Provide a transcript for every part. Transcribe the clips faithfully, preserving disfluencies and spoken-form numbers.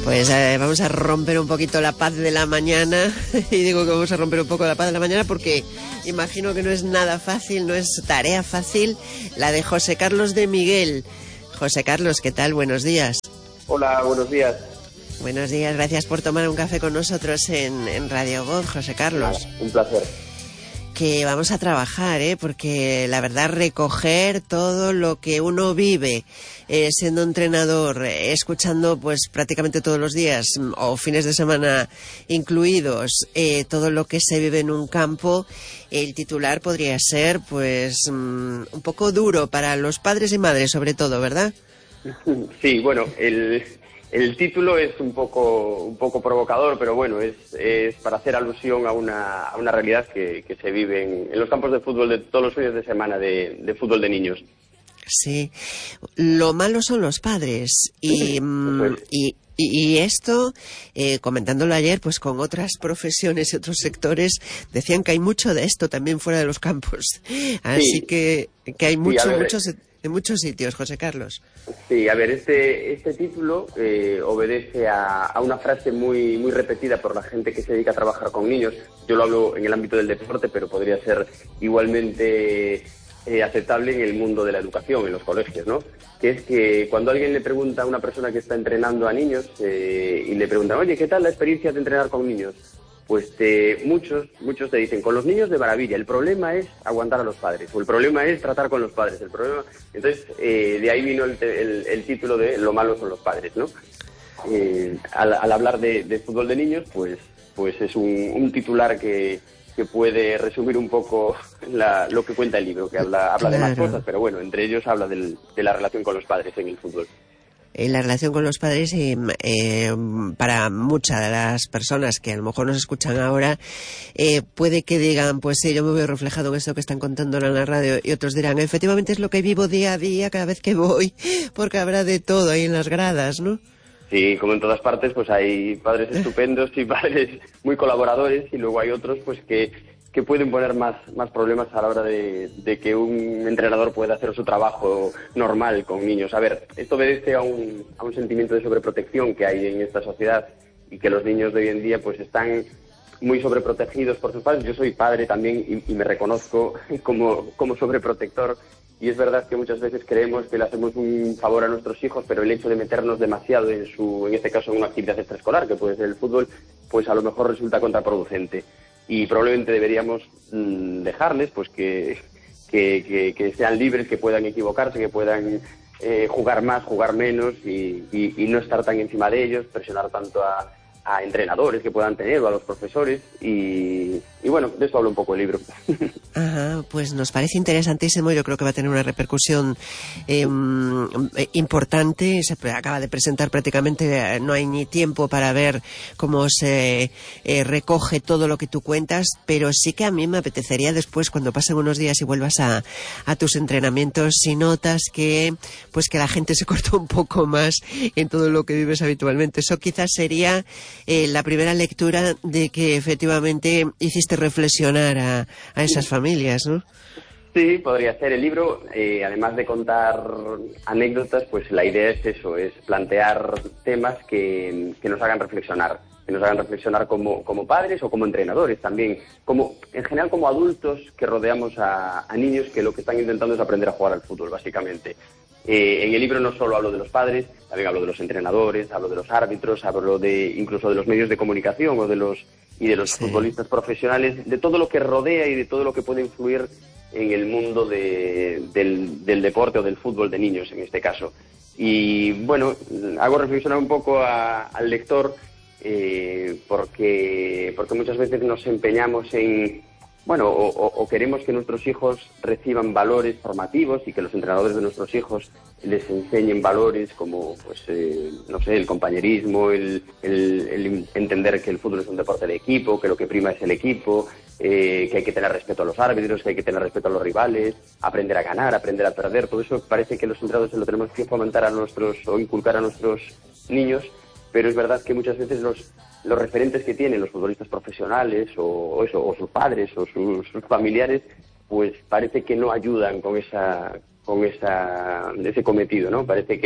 Pues eh, vamos a romper un poquito la paz de la mañana. Y digo que vamos a romper un poco la paz de la mañana porque imagino que no es nada fácil, no es tarea fácil la de José Carlos de Miguel. José Carlos, ¿qué tal? Buenos días. Hola, buenos días. Buenos días, gracias por tomar un café con nosotros en, en Radio Voz, José Carlos. Nada, un placer. Que vamos a trabajar, ¿eh? Porque la verdad, recoger todo lo que uno vive eh, siendo entrenador, eh, escuchando pues prácticamente todos los días o fines de semana incluidos, eh, todo lo que se vive en un campo, el titular podría ser pues um, un poco duro para los padres y madres sobre todo, ¿verdad? Sí, bueno, el... El título es un poco un poco provocador, pero bueno, es, es para hacer alusión a una, a una realidad que, que se vive en, en los campos de fútbol de todos los fines de semana de, de fútbol de niños. Sí, lo malo son los padres y, Pues, y, y esto, eh, comentándolo ayer, pues con otras profesiones y otros sectores, decían que hay mucho de esto también fuera de los campos. Así sí, que, que hay mucho, sí, ver, muchos, en muchos sitios, José Carlos. Sí, a ver, este, este título eh, obedece a, a una frase muy, muy repetida por la gente que se dedica a trabajar con niños. Yo lo hablo en el ámbito del deporte, pero podría ser igualmente eh, aceptable en el mundo de la educación, en los colegios, ¿no? Que es que cuando alguien le pregunta a una persona que está entrenando a niños eh, y le preguntan, oye, ¿qué tal la experiencia de entrenar con niños? Pues te, muchos muchos te dicen, con los niños de maravilla, el problema es aguantar a los padres, o el problema es tratar con los padres, el problema... Entonces, eh, de ahí vino el, el, el título de Lo malo son los padres, ¿no? Eh, al, al hablar de, de fútbol de niños, pues pues es un, un titular que, que puede resumir un poco la, lo que cuenta el libro, que habla, habla claro. de más cosas, pero bueno, entre ellos habla del, de la relación con los padres en el fútbol. La relación con los padres eh, eh, para muchas de las personas que a lo mejor nos escuchan ahora eh, puede que digan, pues sí, yo me veo reflejado en esto que están contando en la radio, y otros dirán, efectivamente es lo que vivo día a día cada vez que voy, porque habrá de todo ahí en las gradas, ¿no? Sí, como en todas partes, pues hay padres estupendos y padres muy colaboradores, y luego hay otros pues que que pueden poner más, más problemas a la hora de, de que un entrenador pueda hacer su trabajo normal con niños. A ver, esto obedece a un, a un sentimiento de sobreprotección que hay en esta sociedad y que los niños de hoy en día pues están muy sobreprotegidos por sus padres. Yo soy padre también y, y me reconozco como, como sobreprotector, y es verdad que muchas veces creemos que le hacemos un favor a nuestros hijos, pero el hecho de meternos demasiado en su, en este caso en una actividad extraescolar, que puede ser el fútbol, pues a lo mejor resulta contraproducente. Y probablemente deberíamos mmm, dejarles pues que, que, que, que sean libres, que puedan equivocarse, que puedan eh, jugar más, jugar menos y, y, y no estar tan encima de ellos, presionar tanto a, a entrenadores que puedan tener o a los profesores y, y bueno, de eso habla un poco el libro. Ajá, pues nos parece interesantísimo. Yo creo que va a tener una repercusión eh, importante. Se acaba de presentar prácticamente, no hay ni tiempo para ver cómo se eh, recoge todo lo que tú cuentas, pero sí que a mí me apetecería después, cuando pasen unos días y vuelvas a, a tus entrenamientos, si notas que pues que la gente se corta un poco más en todo lo que vives habitualmente. Eso quizás sería eh, la primera lectura de que efectivamente hiciste reflexionar a, a esas familias. Familias, ¿no? Sí, podría ser. El libro, eh, además de contar anécdotas, pues la idea es eso, es plantear temas que, que nos hagan reflexionar, que nos hagan reflexionar como, como padres o como entrenadores también, como en general como adultos que rodeamos a, a niños que lo que están intentando es aprender a jugar al fútbol, básicamente. Eh, en el libro no solo hablo de los padres, también hablo de los entrenadores, hablo de los árbitros, hablo de incluso de los medios de comunicación o de los y de los sí. futbolistas profesionales, de todo lo que rodea y de todo lo que puede influir en el mundo de, del, del deporte o del fútbol de niños, en este caso. Y bueno, hago reflexionar un poco a, al lector eh, porque, porque muchas veces nos empeñamos en... Bueno, o, o queremos que nuestros hijos reciban valores formativos y que los entrenadores de nuestros hijos les enseñen valores como, pues, eh, no sé, el compañerismo, el, el, el entender que el fútbol es un deporte de equipo, que lo que prima es el equipo, eh, que hay que tener respeto a los árbitros, que hay que tener respeto a los rivales, aprender a ganar, aprender a perder. Todo eso parece que los entrenadores se lo tenemos que fomentar a nuestros o inculcar a nuestros niños, pero es verdad que muchas veces los los referentes que tienen los futbolistas profesionales o, o eso o sus padres o sus, sus familiares, pues parece que no ayudan con esa con esa ese cometido, ¿no? Parece que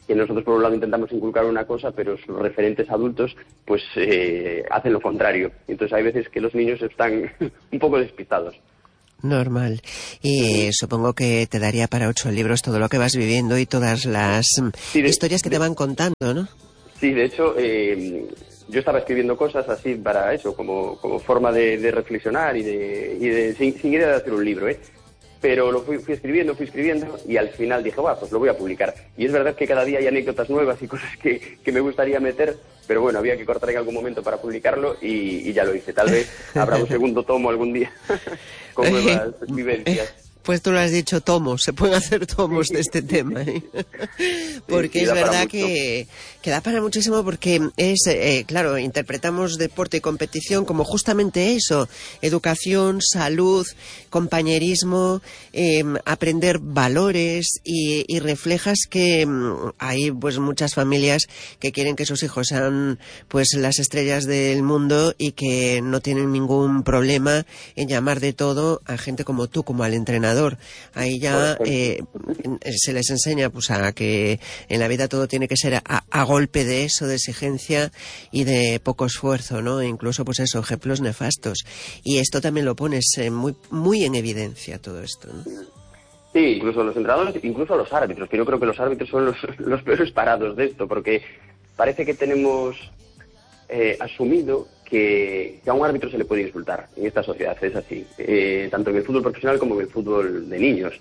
que nosotros por un lado intentamos inculcar una cosa, pero sus referentes adultos pues eh, hacen lo contrario. Entonces hay veces que los niños están un poco despistados. Normal. Y eh, supongo que te daría para ocho libros todo lo que vas viviendo y todas las sí, de, historias que de, te van contando, ¿no? Sí, de hecho, eh, yo estaba escribiendo cosas así para eso, como, como forma de, de reflexionar y de, y de sin, sin idea de hacer un libro, ¿eh? Pero lo fui, fui escribiendo, fui escribiendo y al final dije, va, pues lo voy a publicar. Y es verdad que cada día hay anécdotas nuevas y cosas que, que me gustaría meter, pero bueno, había que cortar en algún momento para publicarlo y, y ya lo hice. Tal vez habrá un segundo tomo algún día con nuevas vivencias. Pues tú lo has dicho, tomos, se pueden hacer tomos de este tema, ¿eh? Porque sí, sí, es verdad que, que da para muchísimo porque es, eh, claro, interpretamos deporte y competición como justamente eso, educación, salud, compañerismo, eh, aprender valores y, y reflejas que um, hay pues muchas familias que quieren que sus hijos sean pues las estrellas del mundo y que no tienen ningún problema en llamar de todo a gente como tú, como al entrenador. Ahí ya eh, se les enseña pues a que en la vida todo tiene que ser a, a golpe de eso, de exigencia y de poco esfuerzo, ¿no? E incluso pues eso, ejemplos nefastos. Y esto también lo pones eh, muy muy en evidencia, todo esto, ¿no? Sí, incluso los entrenadores, incluso los árbitros, que yo creo que los árbitros son los, los peores parados de esto, porque parece que tenemos eh, asumido Que, que a un árbitro se le puede insultar en esta sociedad, es así, eh, tanto en el fútbol profesional como en el fútbol de niños.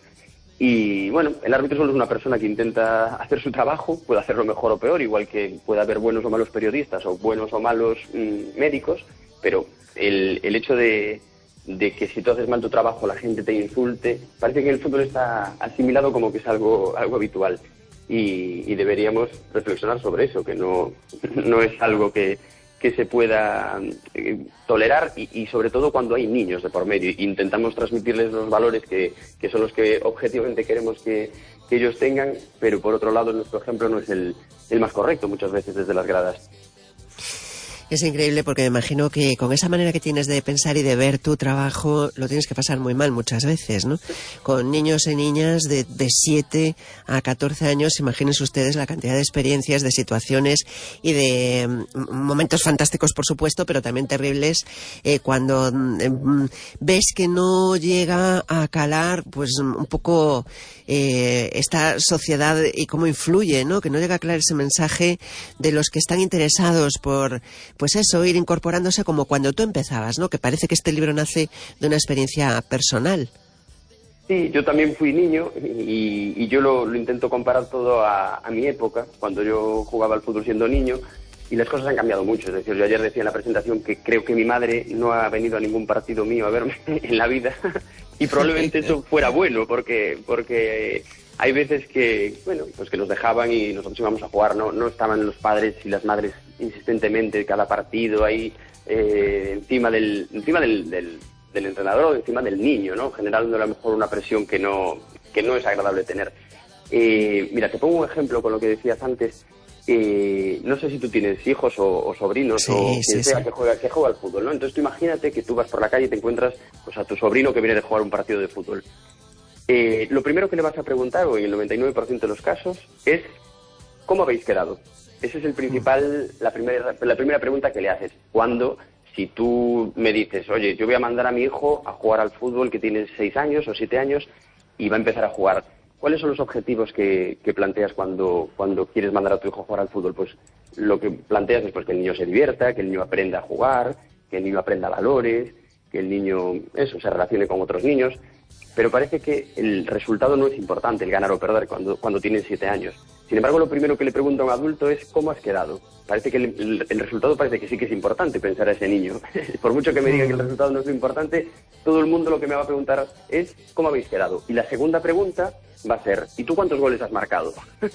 Y bueno, el árbitro solo es una persona que intenta hacer su trabajo, puede hacerlo mejor o peor, igual que puede haber buenos o malos periodistas o buenos o malos mmm, médicos, pero el, el hecho de, de que si tú haces mal tu trabajo la gente te insulte, parece que en el fútbol está asimilado como que es algo, algo habitual. Y, y deberíamos reflexionar sobre eso, que no, no es algo que que se pueda eh, tolerar y, y sobre todo cuando hay niños de por medio. Intentamos transmitirles los valores que, que son los que objetivamente queremos que, que ellos tengan, pero por otro lado nuestro ejemplo no es el, el más correcto muchas veces desde las gradas. Es increíble porque me imagino que con esa manera que tienes de pensar y de ver tu trabajo lo tienes que pasar muy mal muchas veces, ¿no? Con niños y niñas de, de siete a catorce años, imagínense ustedes la cantidad de experiencias, de situaciones y de mm, momentos fantásticos, por supuesto, pero también terribles eh, cuando mm, ves que no llega a calar pues un poco eh, esta sociedad y cómo influye, ¿no? Que no llega a calar ese mensaje de los que están interesados por pues eso, ir incorporándose como cuando tú empezabas, ¿no? Que parece que este libro nace de una experiencia personal. Sí, yo también fui niño y, y yo lo, lo intento comparar todo a, a mi época, cuando yo jugaba al fútbol siendo niño, y las cosas han cambiado mucho. Es decir, yo ayer decía en la presentación que creo que mi madre no ha venido a ningún partido mío a verme en la vida y probablemente eso fuera bueno, porque porque hay veces que, bueno, pues que nos dejaban y nosotros íbamos a jugar, no, no estaban los padres y las madres insistentemente cada partido ahí eh, encima del encima del, del, del entrenador o encima del niño, ¿no? Generando a lo mejor una presión que no que no es agradable tener. Eh, mira, te pongo un ejemplo con lo que decías antes. Eh, no sé si tú tienes hijos o, o sobrinos sí, o quien sí, sea sí. que juega que juega al fútbol, ¿no? Entonces tú imagínate que tú vas por la calle y te encuentras pues a tu sobrino que viene de jugar un partido de fútbol. Eh, lo primero que le vas a preguntar, o en el noventa y nueve por ciento de los casos, es ¿cómo habéis quedado? Esa es el principal, la primera, la primera pregunta que le haces. Cuando, si tú me dices, oye, yo voy a mandar a mi hijo a jugar al fútbol que tiene seis años o siete años y va a empezar a jugar, ¿cuáles son los objetivos que, que planteas cuando, cuando quieres mandar a tu hijo a jugar al fútbol? Pues lo que planteas es pues, que el niño se divierta, que el niño aprenda a jugar, que el niño aprenda valores, que el niño, eso, se relacione con otros niños. Pero parece que el resultado no es importante, el ganar o perder, cuando, cuando tienen siete años. Sin embargo, lo primero que le pregunta a un adulto es ¿cómo has quedado? Parece que el, el, el resultado parece que sí que es importante pensar a ese niño. Por mucho que me diga que el resultado no es lo importante, todo el mundo lo que me va a preguntar es ¿cómo habéis quedado? Y la segunda pregunta va a ser ¿y tú cuántos goles has marcado?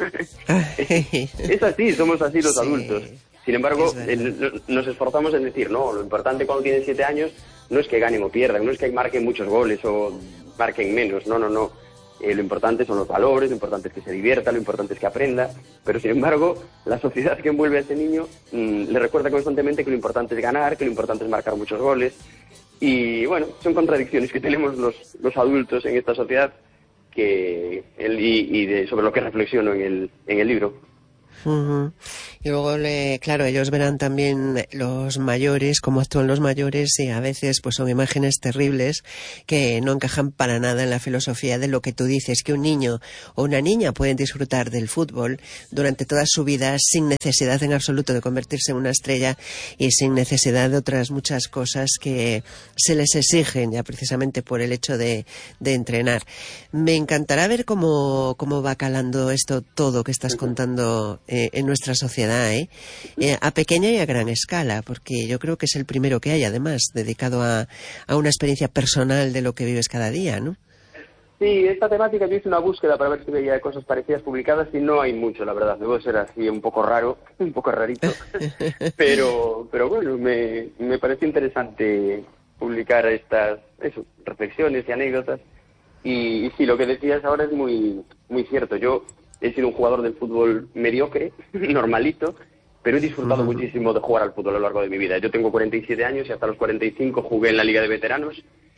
Es así, somos así los sí, adultos. Sin embargo, el, nos esforzamos en decir, no, lo importante cuando tienen siete años no es que ganen o pierdan, no es que marquen muchos goles o marquen menos, no, no, no. Eh, lo importante son los valores, lo importante es que se divierta, lo importante es que aprenda, pero sin embargo, la sociedad que envuelve a ese niño mmm, le recuerda constantemente que lo importante es ganar, que lo importante es marcar muchos goles, y bueno, son contradicciones que tenemos los, los adultos en esta sociedad que el, y, y de, sobre lo que reflexiono en el, en el libro. Uh-huh. Y luego, le, claro, ellos verán también los mayores, cómo actúan los mayores, y a veces pues son imágenes terribles que no encajan para nada en la filosofía de lo que tú dices, que un niño o una niña pueden disfrutar del fútbol durante toda su vida sin necesidad en absoluto de convertirse en una estrella y sin necesidad de otras muchas cosas que se les exigen ya precisamente por el hecho de, de entrenar. Me encantará ver cómo, cómo va calando esto todo que estás contando eh, en nuestra sociedad, ¿eh? Eh, a pequeña y a gran escala, porque yo creo que es el primero que hay, además, dedicado a, a una experiencia personal de lo que vives cada día, ¿no? Sí, esta temática yo hice una búsqueda para ver si veía cosas parecidas publicadas y no hay mucho, la verdad. Debo ser así un poco raro, un poco rarito, pero pero bueno, me, me pareció interesante publicar estas eso, reflexiones y anécdotas. Y, y sí, lo que decías ahora es muy muy cierto. Yo he sido un jugador del fútbol mediocre, normalito, pero he disfrutado uh-huh. muchísimo de jugar al fútbol a lo largo de mi vida. Yo tengo cuarenta y siete años y hasta los cuarenta y cinco jugué en la Liga de Veteranos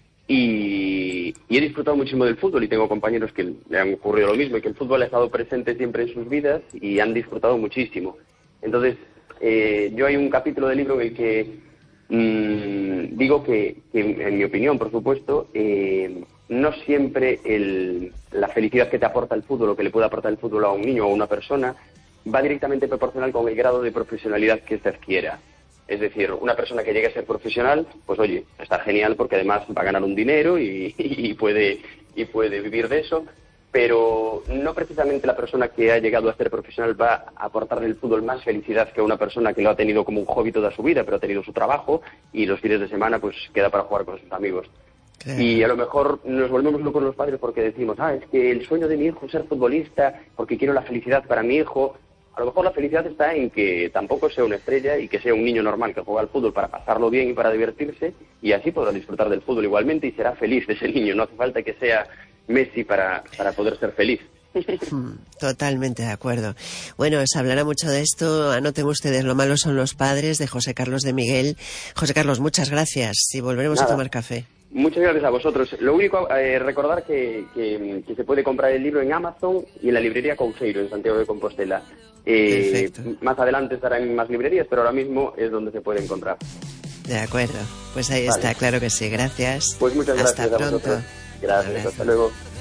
y, y he disfrutado muchísimo del fútbol y tengo compañeros que le han ocurrido lo mismo y que el fútbol ha estado presente siempre en sus vidas y han disfrutado muchísimo. Entonces, eh, yo hay un capítulo del libro en el que mmm, digo que, que, en mi opinión, por supuesto, eh, no siempre el, la felicidad que te aporta el fútbol o que le puede aportar el fútbol a un niño o a una persona va directamente proporcional con el grado de profesionalidad que se adquiera. Es decir, una persona que llegue a ser profesional, pues oye, está genial porque además va a ganar un dinero y, y, puede, y puede vivir de eso, pero no precisamente la persona que ha llegado a ser profesional va a aportarle el fútbol más felicidad que una persona que lo ha tenido como un hobby toda su vida, pero ha tenido su trabajo y los fines de semana pues queda para jugar con sus amigos. Claro. Y a lo mejor nos volvemos locos los padres porque decimos, ah, es que el sueño de mi hijo es ser futbolista porque quiero la felicidad para mi hijo. A lo mejor la felicidad está en que tampoco sea una estrella y que sea un niño normal que juega al fútbol para pasarlo bien y para divertirse, y así podrá disfrutar del fútbol igualmente y será feliz ese niño. No hace falta que sea Messi para, para poder ser feliz. Totalmente de acuerdo. Bueno, se hablará mucho de esto. Anoten ustedes, Lo malo son los padres, de José Carlos de Miguel. José Carlos, muchas gracias y volveremos Nada. a tomar café. Muchas gracias a vosotros. Lo único, eh, recordar que, que, que se puede comprar el libro en Amazon y en la librería Couceiro, en Santiago de Compostela. Eh, más adelante estará en más librerías, pero ahora mismo es donde se puede encontrar. De acuerdo. Pues ahí vale. está, claro que sí. Gracias. Pues muchas gracias hasta a pronto. vosotros. Gracias, hasta luego.